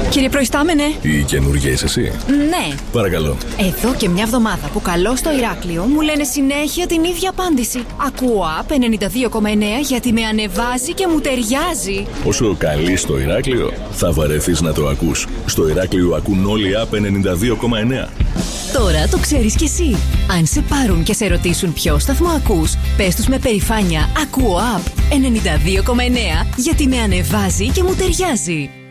Κύριε Προϊστάμενε. Η καινούργια είσαι εσύ? Ναι. Παρακαλώ. Εδώ και μια εβδομάδα που καλώ στο Ηράκλειο μου λένε συνέχεια την ίδια απάντηση. Ακούω ΑΠ 92,9 γιατί με ανεβάζει και μου ταιριάζει. Όσο καλείς στο Ηράκλειο, θα βαρεθείς να το ακούς. Στο Ηράκλειο ακούν όλοι ΑΠ 92,9. Τώρα το ξέρεις κι εσύ. Αν σε πάρουν και σε ρωτήσουν ποιο σταθμό ακούς, πες τους με περηφάνεια. Ακούω ΑΠ 92,9 γιατί με ανεβάζει και μου ταιριάζει.